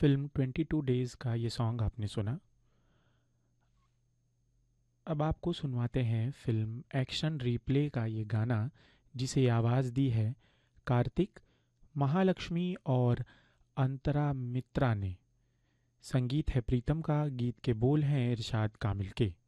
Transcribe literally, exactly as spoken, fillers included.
Film twenty two days का ये song आपने सुना। अब आपको सुनवाते हैं फिल्म एक्शन रिप्ले का ये गाना, जिसे आवाज़ दी है कार्तिक, महालक्ष्मी और अंतरा मित्रा ने। संगीत है प्रीतम का, गीत के बोल हैं इरशाद कामिल के।